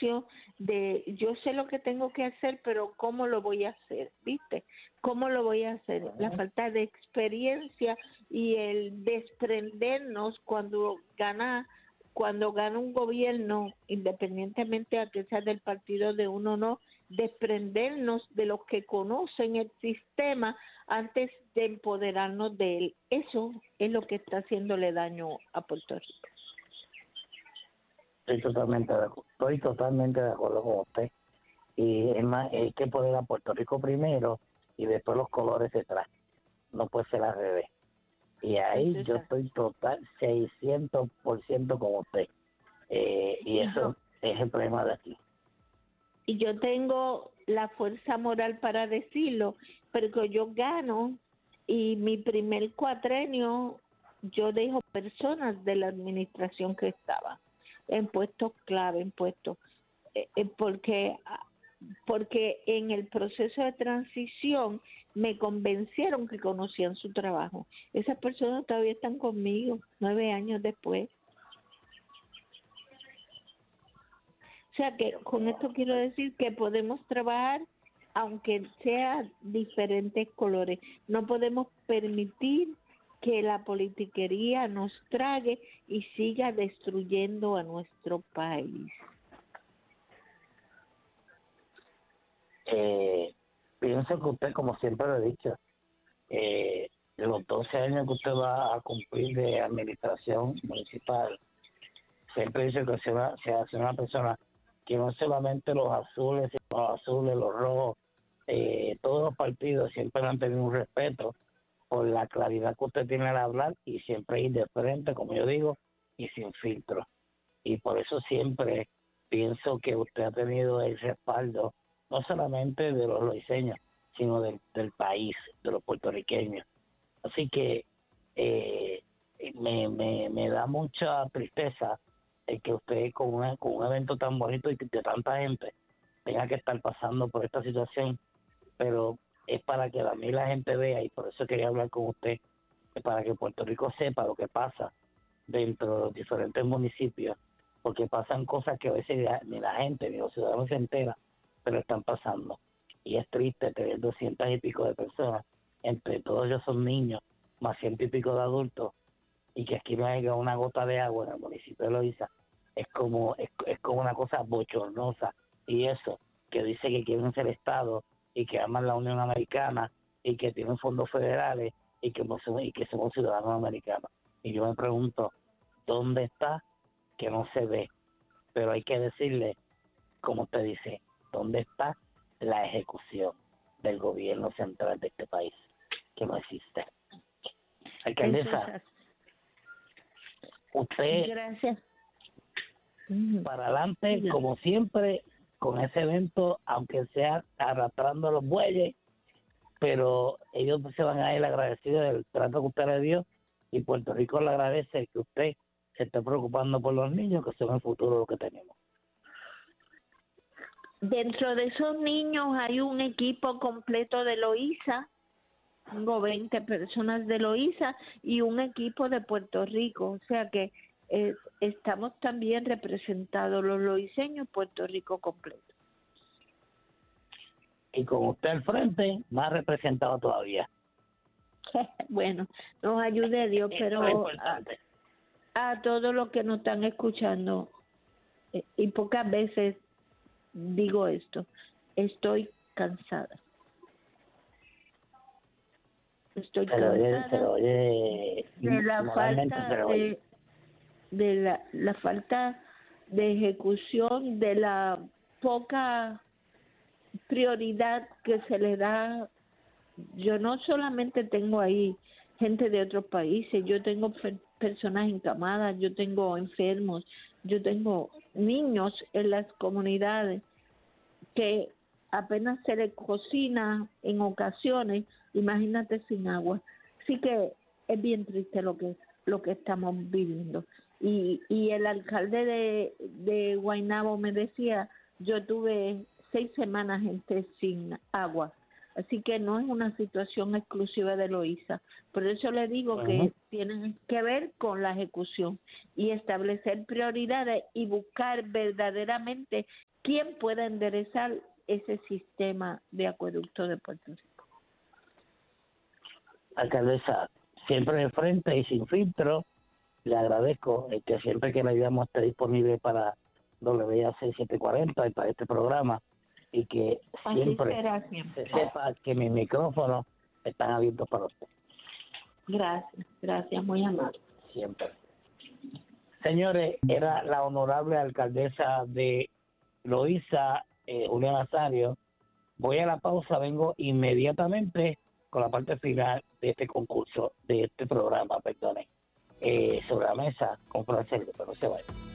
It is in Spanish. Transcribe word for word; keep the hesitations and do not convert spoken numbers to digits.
cansancio de yo sé lo que tengo que hacer, pero ¿cómo lo voy a hacer? ¿Viste? ¿Cómo lo voy a hacer? La falta de experiencia y el desprendernos cuando gana cuando gana un gobierno, independientemente a que sea del partido de uno o no, desprendernos de los que conocen el sistema antes de empoderarnos de él. Eso es lo que está haciéndole daño a Puerto Rico. Estoy totalmente de acuerdo, estoy totalmente de acuerdo con usted. Y es más, hay que poner a Puerto Rico primero y después los colores detrás. No puede ser al revés. Y ahí Entonces, yo estoy total seiscientos por ciento con usted. Eh, y eso es el problema de aquí. Y yo tengo la fuerza moral para decirlo, pero yo gano y mi primer cuatrenio yo dejo personas de la administración que estaba en puestos clave, en puestos, eh, eh, porque porque en el proceso de transición me convencieron que conocían su trabajo. Esas personas todavía están conmigo nueve años después. O sea que con esto quiero decir que podemos trabajar aunque sea diferentes colores. No podemos permitir que la politiquería nos trague y siga destruyendo a nuestro país. Eh, pienso que usted, como siempre lo he dicho, eh, de los doce años que usted va a cumplir de administración municipal, siempre dice que se va, se hace una persona que no solamente los azules, sino los azules, los rojos, eh, todos los partidos siempre han tenido un respeto por la claridad que usted tiene al hablar y siempre ir de frente, como yo digo, y sin filtro. Y por eso siempre pienso que usted ha tenido el respaldo no solamente de los loiseños, sino del, del país, de los puertorriqueños. Así que eh, me, me, me da mucha tristeza el que usted con, una, con un evento tan bonito y de tanta gente tenga que estar pasando por esta situación, pero es para que a mí la gente vea, y por eso quería hablar con usted, para que Puerto Rico sepa lo que pasa dentro de los diferentes municipios, porque pasan cosas que a veces ni la gente ni los ciudadanos se enteran, pero están pasando. Y es triste tener doscientas y pico de personas, entre todos ellos son niños, más ciento y pico de adultos, y que aquí no haya una gota de agua en el municipio de Loíza. Es como, es, es como una cosa bochornosa. Y eso, que dice que quieren ser Estado, y que aman la Unión Americana, y que tienen fondos federales, y que, y que somos ciudadanos americanos. Y yo me pregunto, ¿dónde está? Que no se ve. Pero hay que decirle, como usted dice, ¿dónde está la ejecución del gobierno central de este país? Que no existe. Alcaldesa, usted, gracias. Para adelante, como siempre, con ese evento, aunque sea arrastrando los bueyes, pero ellos se van a ir agradecidos del trato que usted le dio, y Puerto Rico le agradece que usted se esté preocupando por los niños, que son el futuro lo que tenemos. Dentro de esos niños hay un equipo completo de Loíza, tengo veinte personas de Loíza y un equipo de Puerto Rico, o sea que eh, estamos también representados los loiseños, Puerto Rico completo. Y con usted al frente, más representado todavía. Bueno, nos ayude Dios, pero a, a todos los que nos están escuchando, eh, y pocas veces digo esto, estoy cansada. Estoy se lo cansada oye, se lo oye, de la falta se lo oye. de, de la, la falta de ejecución, de la poca prioridad que se le da. Yo no solamente tengo ahí gente de otros países, yo tengo per- personas encamadas, yo tengo enfermos, yo tengo niños en las comunidades que apenas se les cocina en ocasiones, imagínate sin agua. Así que es bien triste lo que lo que estamos viviendo. Y y el alcalde de, de Guaynabo me decía, yo tuve seis semanas gente sin agua. Así que no es una situación exclusiva de Loíza. Por eso le digo uh-huh. que tienen que ver con la ejecución y establecer prioridades y buscar verdaderamente quién pueda enderezar ese sistema de acueducto de Puerto Rico. Alcaldesa, siempre de frente y sin filtro, le agradezco eh, que siempre que la ayudamos esté disponible para W A C setecientos cuarenta y para este programa, y que siempre, siempre se sepa que mis micrófonos están abiertos para usted. Gracias, gracias, muy amable. Siempre. Señores, era la honorable alcaldesa de Loíza, eh, Julia Nazario. Voy a la pausa, vengo inmediatamente con la parte final de este concurso, de este programa, perdone, eh, sobre la mesa con Francisco, pero no se vaya.